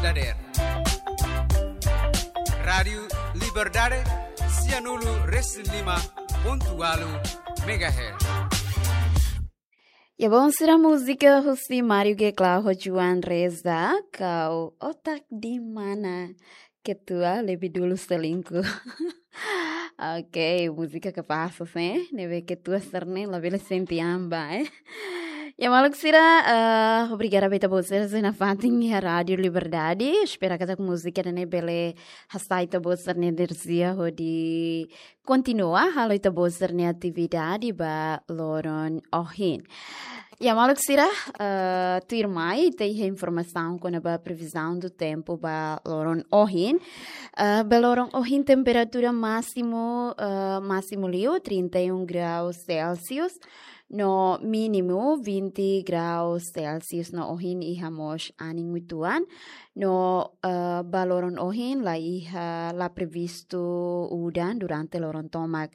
Verdadeira. Rádio Liberdade, Cianulu Reslima, pontualo MHz. Ya bom será música Husi Mario que Clau Juan Reza kau otak di mana ketua lebih dulu selingkuh. Ok, música que passa, né? Neve que tu serne la bela sentiamba, Ya malu sira obrigada beta vocês na fatin a Rádio Liberdade. Espero que a música da bele hasaita vocês na dersia de continua haloita vocês na atividade ba loron ohin. Ya malu sira tu irmai tem informação com a previsão do tempo ba loron ohin. Beloron ohin temperatura máximo liu 31 graus Celsius. No mínimo 20 graus Celsius no ohin ihamos aning wituan. No baloron ohin la iha la previsto udan durante loron tomak.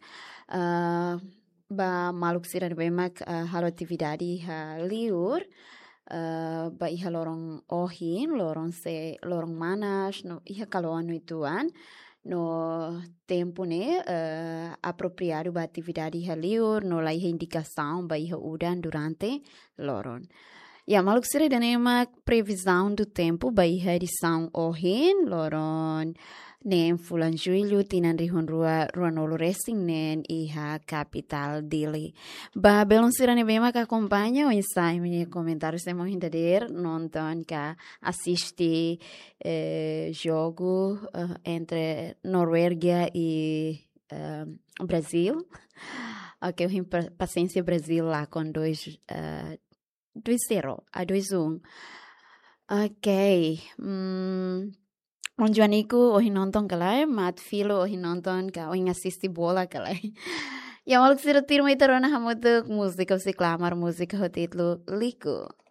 Ba maluk siran bemak halo atividade liur. Ba iha lorong ohin, lorong manas, no iha kaloan wituan. No tempo né apropriado para atividade liur, no lá indicação para udan durante loron. E a maluk sira danema previsão do tempo para edição ohin loron nem fulan julho tinan rihun ruanolo racing nen iha capital dele. Ba belon sira ne bema ka acompanha o ensaio me comentários temos hindader nonton ka assiste jogo entre Noruega e Brasil. Ok, eu paciência Brasil lá com 2-0 a 2-1. Ok. Onde aniku ohin nonton kalai, mat filo ohin nonton ka ohin assisti bola kalai. Ya malu sira tirma itarona hamutuk música, se clamar música o título Lico.